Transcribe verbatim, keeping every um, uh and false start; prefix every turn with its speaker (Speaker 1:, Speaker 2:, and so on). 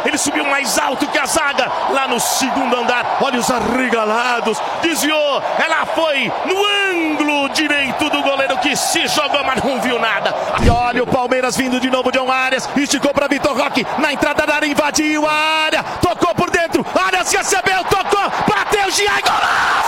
Speaker 1: ele subiu mais alto que a zaga, lá no segundo andar, olha os arregalados, desviou, ela foi no ângulo direito do goleiro que se jogou, mas não viu nada. E olha o Palmeiras vindo de novo, John Arias, esticou para Vitor Roque, na entrada da área, invadiu a área, tocou por dentro, Arias recebeu, tocou, bateu, Gia, golaço!